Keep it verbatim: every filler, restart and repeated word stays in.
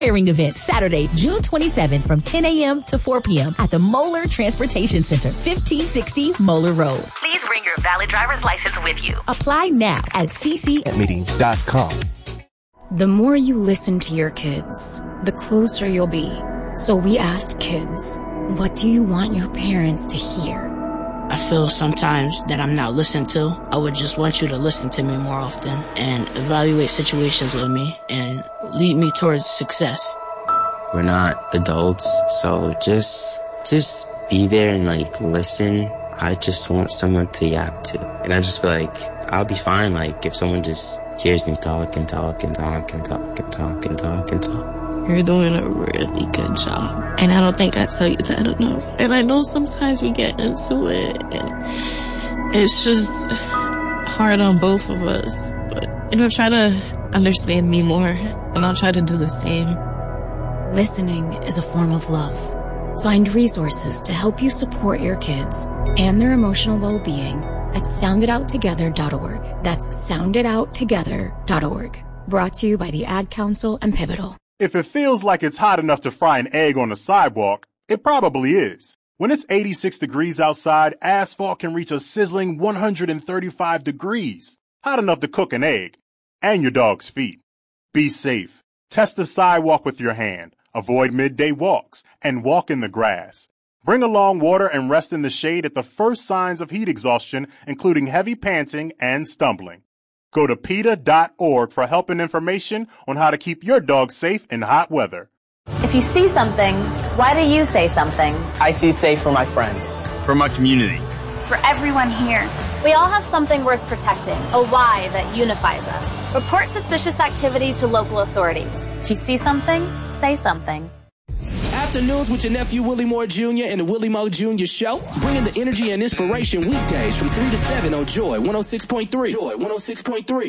Airing event Saturday, June twenty-seventh from ten a.m. to four p.m. at the Moeller Transportation Center, fifteen sixty Moeller Road. Please bring your valid driver's license with you. Apply now at c c meetings dot com. The more you listen to your kids, the closer you'll be. So we asked kids, what do you want your parents to hear? I feel sometimes that I'm not listened to. I would just want you to listen to me more often and evaluate situations with me and lead me towards success. We're not adults, so just just be there and like listen. I just want someone to yap to. And I just feel like I'll be fine like if someone just hears me talk and talk and talk and talk and talk and talk and talk. You're doing a really good job. And I don't think I tell you that enough. And I know sometimes we get into it and it's just hard on both of us. But, you know, try to understand me more and I'll try to do the same. Listening is a form of love. Find resources to help you support your kids and their emotional well-being at sound it out together dot org. That's sound it out together dot org. Brought to you by the Ad Council and Pivotal. If it feels like it's hot enough to fry an egg on the sidewalk, it probably is. When it's eighty-six degrees outside, asphalt can reach a sizzling one hundred thirty-five degrees. Hot enough to cook an egg and your dog's feet. Be safe. Test the sidewalk with your hand. Avoid midday walks and walk in the grass. Bring along water and rest in the shade at the first signs of heat exhaustion, including heavy panting and stumbling. Go to P E T A dot org for help and information on how to keep your dog safe in hot weather. If you see something, why do you say something? I see safe for my friends. For my community. For everyone here. We all have something worth protecting, a why that unifies us. Report suspicious activity to local authorities. If you see something, say something. Afternoons with your nephew Willie Moore Junior and the Willie Moore Junior Show, bringing the energy and inspiration weekdays from three to seven on Joy one oh six point three. Joy one oh six point three.